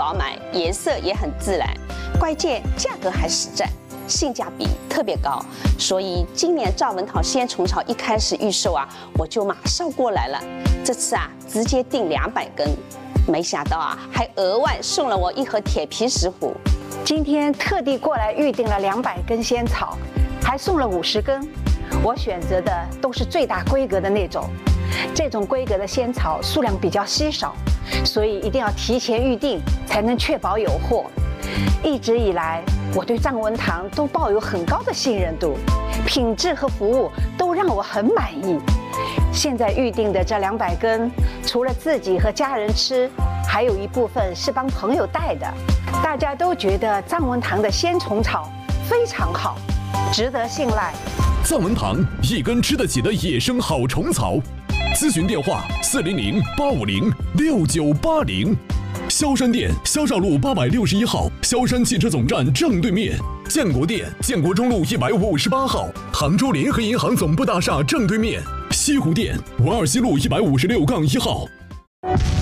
搞买，颜色也很自然，关键价格还实在，性价比特别高。所以今年赵文堂鲜虫草一开始预售啊，我就马上过来了。这次啊，直接订200根，没想到啊，还额外送了我1盒铁皮石斛。 今天特地过来预定了200根仙草，还送了50根。我选择的都是最大规格的那种，这种规格的仙草数量比较稀少，所以一定要提前预定，才能确保有货。一直以来，我对藏文堂都抱有很高的信任度，品质和服务都让我很满意。现在预定的这200根，除了自己和家人吃，还有一部分是帮朋友带的。大家都觉得藏文堂的鲜虫草非常好，值得信赖。 藏文堂一根吃得起的野生好虫草，咨询电话400-850-6980。萧山店，萧绍路861号，萧山汽车总站正对面；建国店，建国中路158号，杭州联合银行总部大厦正对面；西湖店，文二西路156-1号。